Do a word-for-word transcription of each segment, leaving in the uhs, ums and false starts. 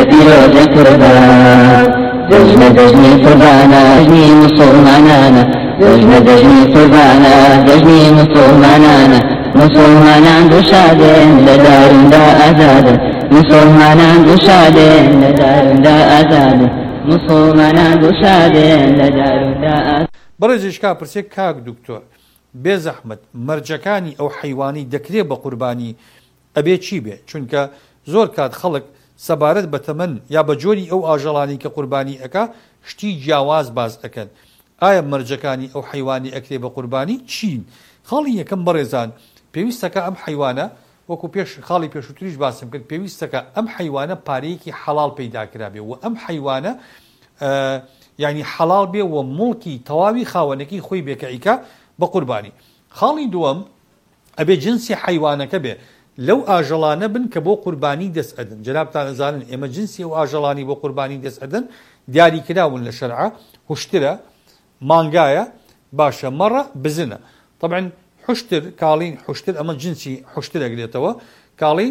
پیرۆز قوربان دەژنە دەژنی قوربانە دەژنی مسلمانانە دەژنە دەژنی قوربانە دەژنی مسلمانانە مسلمانان دوشادێن لە دارندا ئازادن مسلمانان دوشادێن لە دارندا ئازادن مسلمانان دوشادێن لە دارندا ئازادن. بەڕێزیشکا پرسێک کاک دکتۆر بێ زەحمەت مەرجەکانی ئەو حەیوانی دەکرێت بە قوربانی ئەبێ چی بێ؟ چونکە زۆر کات خەڵک سەبارەت بە تەمەن یا بە جۆری ئەو ئاژەڵانی کە قوربانی ئەکا شتی جیاواز باز ئەکەن. ئایا مەرجەکانی ئەو حەیوانی ئەکرێ بە قوربانی چین؟ خاڵی یەکەم بەڕێزان پێویستەکە ئەم حەیوانە وەکو پێش خاڵی پێشووتریش باسم کرد پێویستەکە ئەم حەیوانە پارەیەکی حەڵال پەیداکرا بێ و ئەم حەیوانە یعنی حەڵال بێ و موڵکی تەواوی خاوەنەکەی خۆی بێکەیکە بە قوربانی. خاڵی دووەم ئەبێ جنسی حەیوانەکە بێ لەو ئاژەڵانە بن کە بۆ قوربانی دەست ئەدن. جەنابتان ئەزانن ئێمە جنسی ئەو ئاژەڵانی بۆ قوربانی دەست ئەدن دیاریکراون لە شەرعە هوشترە مانگایە باشە مەڕە بزنە. طبعا حشتر کاڵین حشتر ئەمە جنسی حشتر ئەگرێتەوە کاڵی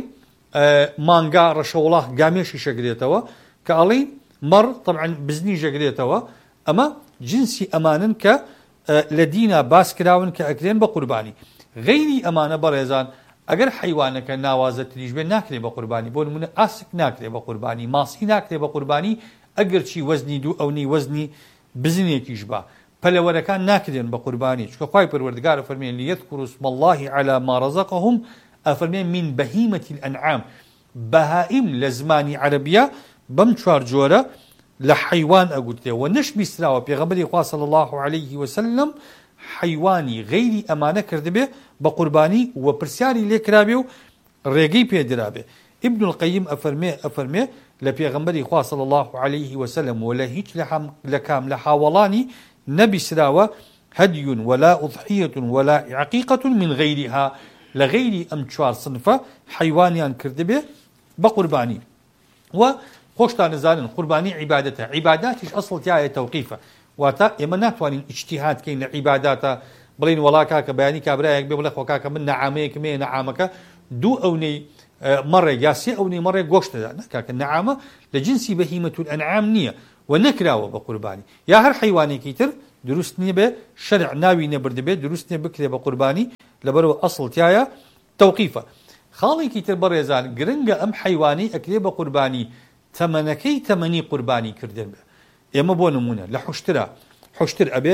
مانگا ڕەشەوڵاق گامێشی شەگرێتەوە کاڵی مەڕ طبعا بزنی ژەگرێتەوە. ئەمە جنسی ئەمانن کە لە دینە باس کراون کە ئەکرێن بە قوربانی. غەیری ئەمانە بەڕێزان ئەگەر حەیوانەکە ناوازە تریش بێ ناکرێ بە قوربانی. بۆ نمونە ئاسک ناکرێ بە قوربانی ماسی ناکرێ بە قوربانی ئەگەر چی وەزنی دوو ئەونی وەزنی بزنێکیش بە پەلەوەرەکان ناکرێن بە قوربانی چکە خوای پەروەردگار ئەفەرمێن لیەذکوروا اسم الله علی ما رزقهم ئەفەرمێن من بەهیمة الأنعام بەهائیم لە زمانی عەرەبیە بەم چوار جۆرە لە حەیوان ئەگوترێ و نەش بیستراوە. پێغەمبەری خوا صلی الله عليه وسلم حەیوانی غەیری ئەمانە کردبێ بە قوربانی و پرسیاری لێ کرابێ و ڕێگەی پێدرابێ. ابن القیم ئەفەرمێ ئەفەرمێ لە پێغەمبەری خوا صلی الله عليه وسلم و لە هیچ لە کام لە حاوەڵانی نەبیسراوە هەدی ولا أضحية ولا عقيقة من غيرها لە غەیری ئەم چوار سنفە حەیوانیان کردبێ بە قوربانی. و خۆشتان نزانن قوربانی عیبادەتە. عیباداتیش ئەسڵ تایە تەوقیفە واتە ئێمە ناتوانین ئیجتیهاد کەین لە عیباداتە بڵین وەڵا کاکە بەیانی کابرایەک بێ بڵێ خۆ کاکە من نەعامەیەکم هەیە نەعامەکە دوو ئەونەی مەڕێک یا سێ ئەونەی مەڕێک گۆشتەدا نەکاکە نەعامە لە جنسی بەهیمەة الأنعام نییە و نەکراوە بە قوربانی. یا هەر حەیوانێکی تر دروست نییە بێ شەرع ناوی نەبردبێت دروست نییە بکرێ بە قوربانی لەبەرەوە ئەسڵ تایە تەوقیفە. خاڵێکی تر بەڕێزان گرنگە ئەم حەیوانی ئەکرێ بە قوربانی تەمەنەکەی تەمەنی قوربانی کردن بێ. ئێمە بۆ نمونە لە حوشترە حوشتر ئەبێ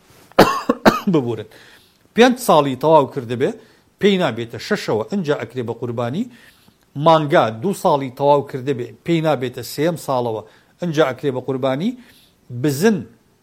ببورن پێنج ساڵی تەواو کردبێ پێی نابێتە شەشەوە ئەنجا ئەکرێ بە قوربانی. مانگا دوو ساڵی تەواو کردبێ پێی نابێتە سێم ساڵەوە ئەنجا ئەکرێ بە قوربانی. بزن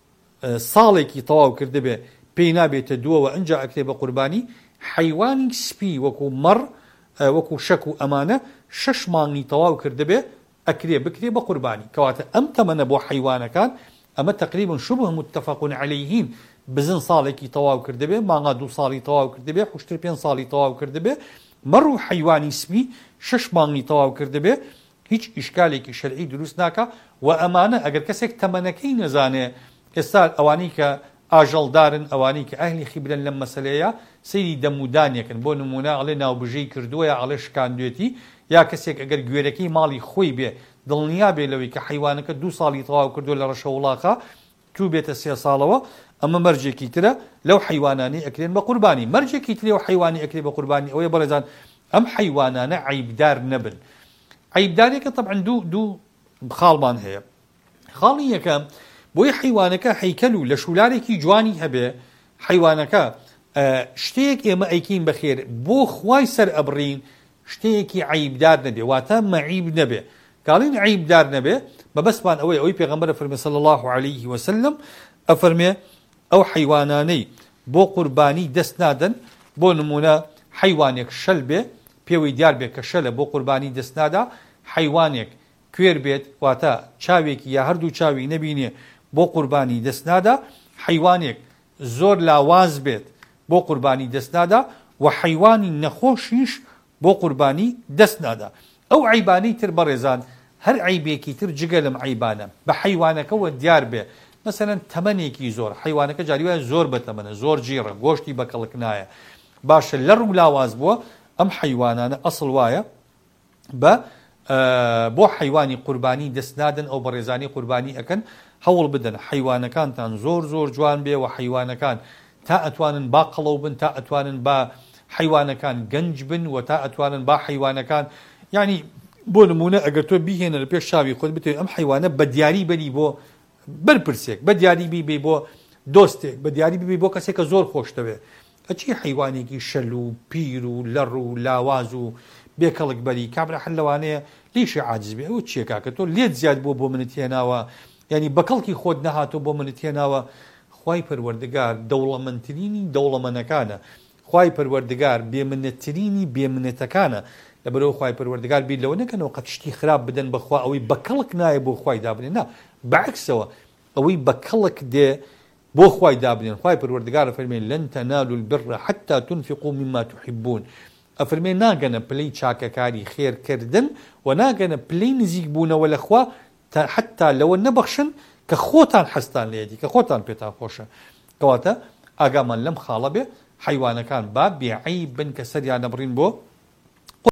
ساڵێکی تەواو کردبێ پێی نابێتە دووەوە ئەنجا ئەکرێ بە قوربانی. حەیوانی سپی وەکو مەڕ وەکو شەک و ئەمانە شەش مانگی تەواو کردبێ ئەکرێ بکرێ بە قوربانی. کەواتە ئەم تەمەنە بۆ حەیوانەکان ئەمە تقریبا شبه متفق عەلەیهین. بزن ساڵێکی تەواو کردبێ مانگا دوو ساڵی تەواو کردبێ حوشتر پێنج ساڵی تەواو کردبێ مەڕ و حەیوانی سپی شەش مانگی تەواو کردبێ هیچ ئیشکالێکی شەرعی دروست ناکە. و ئەمانە ئەگەر کەسێک تەمەنەکەی نەزانێ ئێستا ئەوانەی کە ئاژەڵدارن ئەوانەی کە ئەهلی خیبرن لەم مەسەلەیە سەیری دەمودانیەکن بۆ نمونە ئەڵێ ناوبژەی کردووە یا ئەڵێ شکاندوێتی یا کەسێک ئەگەر گوێرەکەی ماڵی خۆی بێ دڵنیا بێ لەوەی کە حەیوانەکە دوو ساڵی تەواو کردو لە ڕەشەوڵاقا تو بێتە سێ ساڵەوە ئەمە مەرجێکی ترە لەو حەیوانانی ئەکرێن بە قوربانی. مەرجێکی ترێ و حەیوانی ئەکرێ بە قوربانی ئەوەیە بەڕێزان ئەم حەیوانانە عیبدار نەبن. عیبدارێکە طبعا دوو دوو خاڵمان هەیە. خاڵی یەکەم بۆی حەیوانەکە هەیکەل و لە شولارێکی جوانی هەبێ حەیوانەکە شتێک ئێمە ئەیکین بەخێر بۆ خوای سەر ئەبڕین شتێکی عیبدار نەبێ واتە مەعیب نەبێ. کاڵین عیبدار نەبێ بەبەسمان ئەوەی ئەوەی پێغەمبەر ئەفەرمێ صلی الله عليه وسلم ئەفەرمێ ئەو حەیوانانەی بۆ قوربانی دەست نادەن. بۆ نمونە حەیوانێک شەل بێ پێوەی دیار بێ کە شەلە بۆ قوربانی دەست نادا. حەیوانێک کوێر بێت واتە چاوێکی یا هەردوو چاوی نەبینێ بۆ قوربانی دەست نادا. حەیوانێک زۆر لاواز بێت بۆ قوربانی دەست نادا و حەیوانی نەخۆشیش بۆ قوربانی دەست نادا. ئەو عیبانەی تر بەڕێزان هەر عیبێکی تر جگە لەم عیبانە بە حەیوانەکەوە دیار بێ. مەسەلەن تەمەنێکی زۆر حەیوانەکە جاری وایە زۆر بەتەمەنە زۆر جیڕە گۆشتی بەکەڵک نایە باشە لەڕ و لاواز بووە ئەم حەیوانانە ئەسڵ وایە بە بۆ حیوانی قوربانی دەست نادن ئەو بەڕێزانی قوربانی ئەکەن هەوڵ بدەن حیوانەکانتان زۆر زۆر جوان بێ و حیوانەکان تا ئەتوانن با قەڵەو بن تا ئەتوانن با حیوانەکان گەنج بن و تا ئەتوانن با حیوانەکان یعنی بۆ نمونە ئەگەر تۆ بیهێنە لە پێش چاوی خۆت بتێ ئەم حیوانە بە دیاری بەری بۆ بەرپرسێک بە دیاری بیبێ بۆ دۆستێک بە دیاری بیبێ بۆ کەسێک کە زۆر خۆشتەوێ ئەچی حیوانێکی شەل و پیر و لەڕ و لاواز و بێکەڵک بەری کابرا هەر لەوانەیە لیشی عاجز بێ ئەو چیەکە کە تۆ لێت زیاد بوو بۆ منت هێناوە ینی بەکەڵکی خۆت نەهاتۆ بۆ منت هێناوە خوای پەروەردگار دەوڵەمەندترینی دەوڵەمەندەکانە خوای پەروەردگار بێمنەتترینی بێمنەتەکانە لەبەرەوە خوای پەروەردگار بیر لەوە نەکەنەوە قەت شتی خراپ بدەن بەخوا ئەوەی بەکەڵک نایە بۆ خوای دابنێن نا بەعکسەوە ئەوەی بەکەڵک دێ بۆ خوای دابنێن خوای پەروەردگار فەرمێن لەن تەنالوا البر حتى تنفقوا مما تحبون ئەفەرمێ ناگەنە پلەی چاکەکاری خێرکردن و ناگەنە پلەی نزیک بوونەوە لەخوا حتا لەوە نەبەخشن کە خۆتان حەستان لێدی کە خۆتان پێتان خۆشە کەواتە ئاگامان لەم خاڵە بێ حیوانەکان با بێعیب بن کە سەریان نەبڕین بۆ